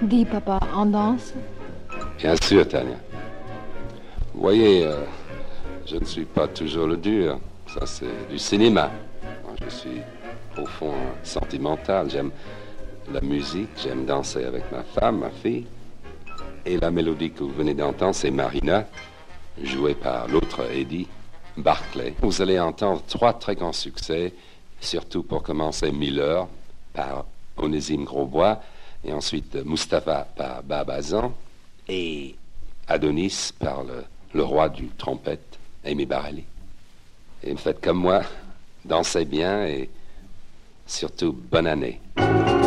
Dis, papa, on danse? Bien sûr, Tania. Vous voyez, je ne suis pas toujours le dur. Ça, c'est du cinéma. Moi, je suis, au fond, sentimental. J'aime la musique, j'aime danser avec ma femme, ma fille. Et la mélodie que vous venez d'entendre, c'est Marina, jouée par l'autre Eddie Barclay. Vous allez entendre 3 très grands succès, surtout pour commencer Miller par Onésime Grosbois, et ensuite Mustapha par Babazan, et Adonis par le roi du trompette, Amy Barelli. Et faites comme moi, dansez bien et surtout bonne année.